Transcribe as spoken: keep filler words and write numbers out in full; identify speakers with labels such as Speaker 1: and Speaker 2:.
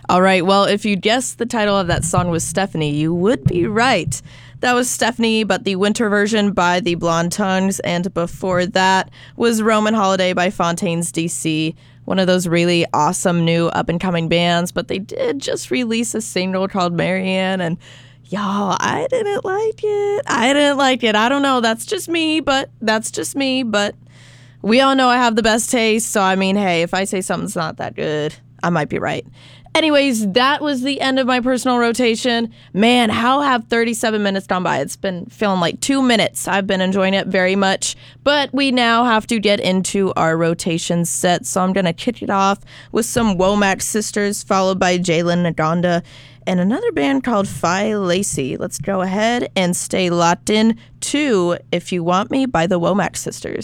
Speaker 1: All right, well, if you guessed the title of that song was Stephanie, you would be right. That was Stephanie, but the winter version by the Blonde Tongues, and before that was Roman Holiday by Fontaines D C, one of those really awesome new up-and-coming bands, but they did just release a single called Marianne, and y'all, I didn't like it. I didn't like it. I don't know. That's just me, but that's just me, but we all know I have the best taste, so I mean, hey, if I say something's not that good, I might be right. Anyways, that was the end of my personal rotation. Man, how have thirty-seven minutes gone by? It's been feeling like two minutes. I've been enjoying it very much. But we now have to get into our rotation set. So I'm going to kick it off with some Womack Sisters, followed by Jalen Naganda, and another band called Phi Lacey. Let's go ahead and stay locked in to If You Want Me by the Womack Sisters.